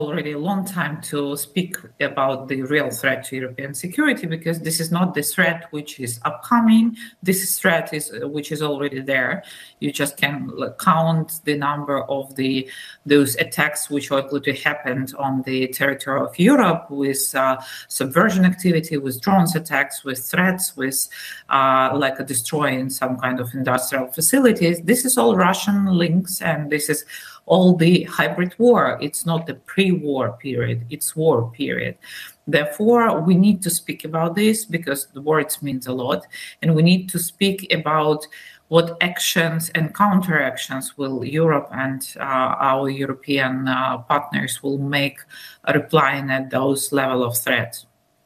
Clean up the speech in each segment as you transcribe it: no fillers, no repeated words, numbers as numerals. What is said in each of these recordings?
already a long time to speak about the real threat to European security, because this is not the threat which is upcoming. This threat is which is already there. You just can count the number of those attacks which are going to happen on the territory of Europe, with subversion activity, with drones attacks, with threats, with like destroying some kind of industrial facilities. This is all Russian links, and this is all the hybrid war. It's not the pre-war period, it's war period. Therefore, we need to speak about this, because the words means a lot, and we need to speak about what actions and counteractions will Europe and our European partners will make replying at those level of threat.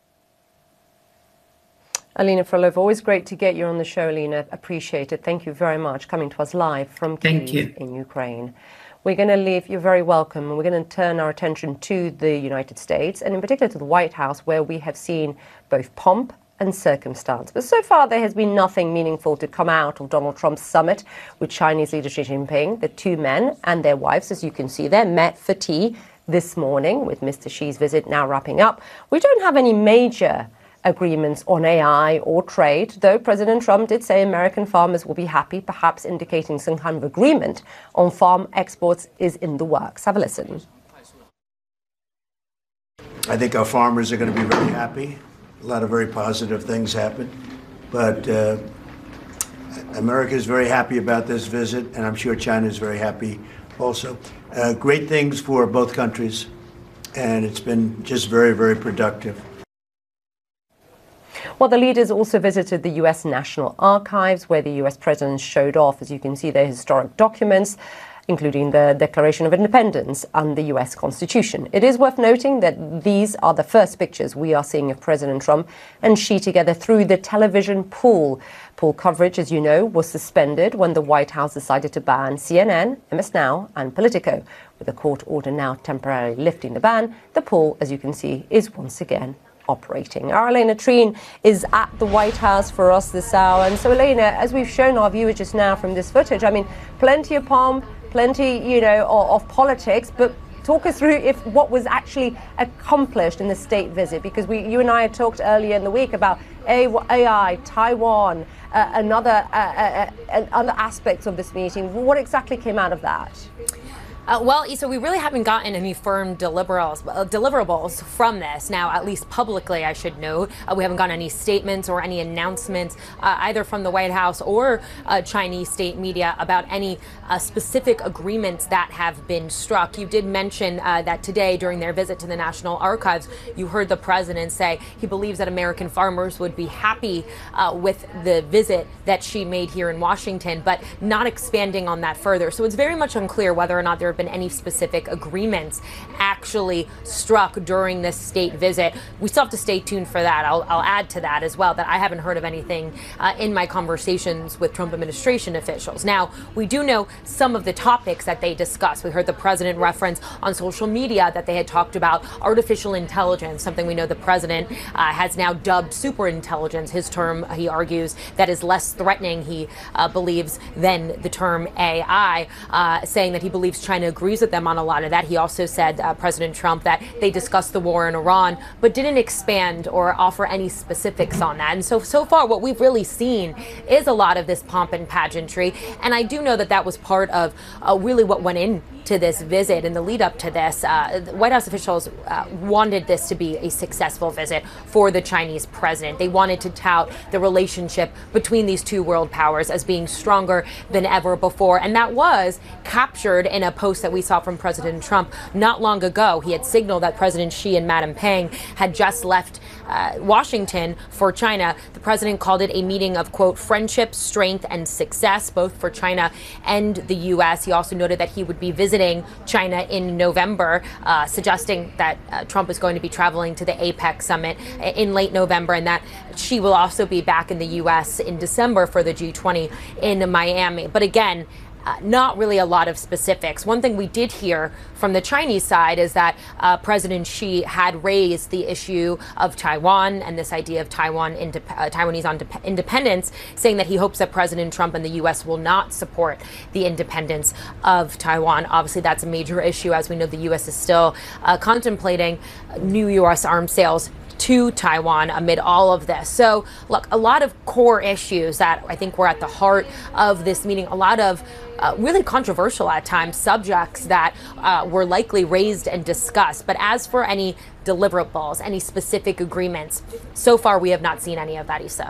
Alina Frolova, always great to get you on the show, Alina. Appreciate it. Thank you very much, coming to us live from Kyiv in Ukraine. We're going to leave, you're very welcome, and we're going to turn our attention to the United States, and in particular to the White House, where we have seen both pomp and circumstance. But so far, there has been nothing meaningful to come out of Donald Trump's summit with Chinese leader Xi Jinping. The two men and their wives, as you can see there, met for tea this morning, with Mr. Xi's visit now wrapping up. We don't have any major agreements on AI or trade, though President Trump did say American farmers will be happy, perhaps indicating some kind of agreement on farm exports is in the works. Have a listen. I think our farmers are going to be very happy. A lot of very positive things happen. But America is very happy about this visit, and I'm sure China is very happy also. Great things for both countries, and it's been just very, very productive. Well, the leaders also visited the U.S. National Archives, where the U.S. president showed off, as you can see, their historic documents, including the Declaration of Independence and the U.S. Constitution. It is worth noting that these are the first pictures we are seeing of President Trump and Xi together through the television pool. Pool coverage, as you know, was suspended when the White House decided to ban CNN, MS Now, and Politico. With a court order now temporarily lifting the ban, the pool, as you can see, is once again operating. Our Elena Treen is at the White House for us this hour. And so, Elena, as we've shown our viewers just now from this footage, I mean, plenty of pomp, plenty, of politics, but talk us through what was actually accomplished in the state visit, because you and I had talked earlier in the week about AI, Taiwan, other aspects of this meeting. What exactly came out of that? Well, Issa, we really haven't gotten any firm deliverables from this. Now, at least publicly, I should note, we haven't gotten any statements or any announcements either from the White House or Chinese state media about any specific agreements that have been struck. You did mention that today, during their visit to the National Archives, you heard the president say he believes that American farmers would be happy with the visit that Xi made here in Washington, but not expanding on that further. So it's very much unclear whether or not there have been any specific agreements actually struck during this state visit. We still have to stay tuned for that. I'll add to that as well that I haven't heard of anything in my conversations with Trump administration officials. Now, we do know some of the topics that they discussed. We heard the president reference on social media that they had talked about artificial intelligence, something we know the president has now dubbed superintelligence, his term, he argues, that is less threatening, he believes, than the term AI, saying that he believes China agrees with them on a lot of that. He also said, President Trump, that they discussed the war in Iran, but didn't expand or offer any specifics on that. And so far, what we've really seen is a lot of this pomp and pageantry. And I do know that that was part of really what went into this visit and the lead up to this. White House officials wanted this to be a successful visit for the Chinese president. They wanted to tout the relationship between these two world powers as being stronger than ever before. And that was captured in a post that we saw from President Trump not long ago. He had signaled that President Xi and Madam Peng had just left Washington for China. The president called it a meeting of, quote, friendship, strength, and success, both for China and the U.S. He also noted that he would be visiting China in November, suggesting that Trump is going to be traveling to the APEC summit in late November, and that Xi will also be back in the U.S. in December for the G20 in Miami. But again, not really a lot of specifics. One thing we did hear from the Chinese side is that President Xi had raised the issue of Taiwan and this idea of Taiwanese independence, saying that he hopes that President Trump and the U.S. will not support the independence of Taiwan. Obviously, that's a major issue. As we know, the U.S. is still contemplating new U.S. arms sales to Taiwan amid all of this. So, look, a lot of core issues that I think were at the heart of this meeting, a lot of really controversial at times subjects that were likely raised and discussed. But as for any deliverables, any specific agreements, so far we have not seen any of that, Isa.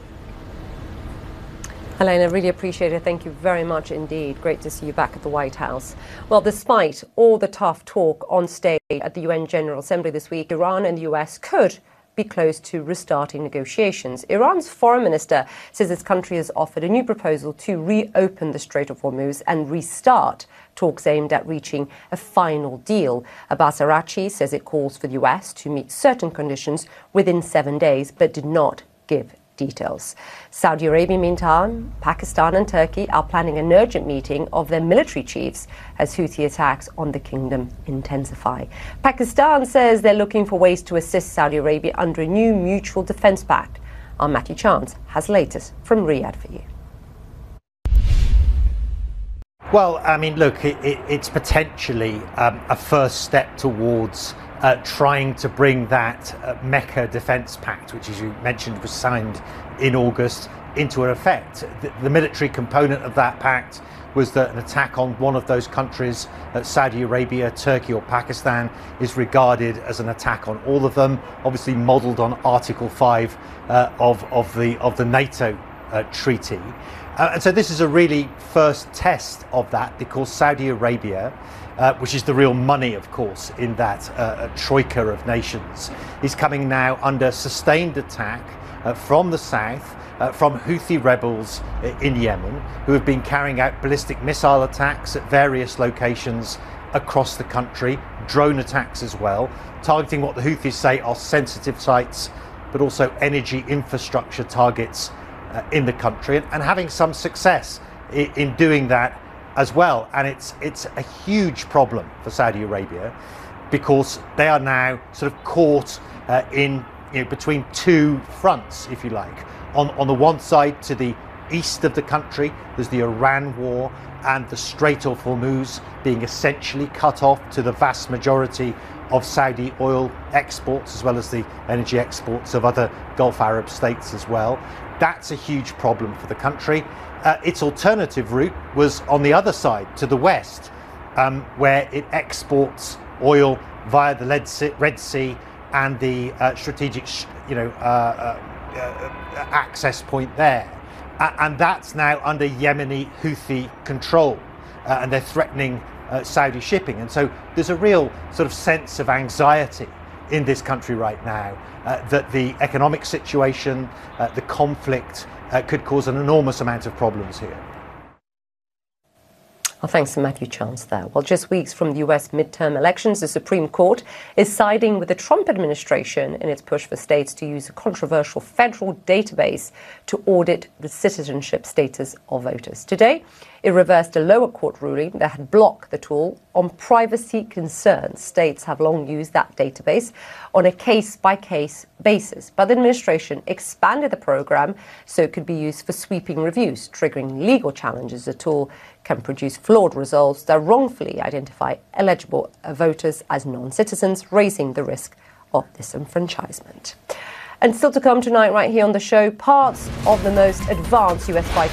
Helena, really appreciate it. Thank you very much indeed. Great to see you back at the White House. Well, despite all the tough talk on stage at the UN General Assembly this week, Iran and the US could be close to restarting negotiations. Iran's foreign minister says its country has offered a new proposal to reopen the Strait of Hormuz and restart talks aimed at reaching a final deal. Abbas Araghchi says it calls for the US to meet certain conditions within 7 days, but did not give details. Saudi Arabia, meantime, Pakistan and Turkey are planning an urgent meeting of their military chiefs as Houthi attacks on the kingdom intensify. Pakistan says they're looking for ways to assist Saudi Arabia under a new mutual defence pact. Our Matthew Chance has latest from Riyadh for you. Well, I mean, look, it's potentially a first step towards trying to bring that Mecca Defence Pact, which, as you mentioned, was signed in August, into effect. The military component of that pact was that an attack on one of those countries, Saudi Arabia, Turkey or Pakistan, is regarded as an attack on all of them, obviously modelled on Article 5 of the NATO treaty. And so this is a really first test of that, because Saudi Arabia, which is the real money, of course, in that troika of nations, is coming now under sustained attack from the south, from Houthi rebels in Yemen, who have been carrying out ballistic missile attacks at various locations across the country, drone attacks as well, targeting what the Houthis say are sensitive sites, but also energy infrastructure targets in the country, and having some success in doing that as well. And it's a huge problem for Saudi Arabia, because they are now sort of caught in between two fronts, if you like. On the one side, to the east of the country, there's the Iran war and the Strait of Hormuz being essentially cut off to the vast majority of Saudi oil exports, as well as the energy exports of other Gulf Arab states as well. That's a huge problem for the country. Its alternative route was on the other side, to the west, where it exports oil via the Red Sea and the strategic, access point there. And that's now under Yemeni Houthi control, and they're threatening Saudi shipping. And so there's a real sort of sense of anxiety in this country right now that the economic situation, the conflict, could cause an enormous amount of problems here. Well, thanks to Matthew Chance there. Well, just weeks from the US midterm elections, the Supreme Court is siding with the Trump administration in its push for states to use a controversial federal database to audit the citizenship status of voters. Today, it reversed a lower court ruling that had blocked the tool on privacy concerns. States have long used that database on a case-by-case basis, but the administration expanded the program so it could be used for sweeping reviews, triggering legal challenges. The tool can produce flawed results that wrongfully identify eligible voters as non-citizens, raising the risk of disenfranchisement. And still to come tonight right here on the show, parts of the most advanced US fighter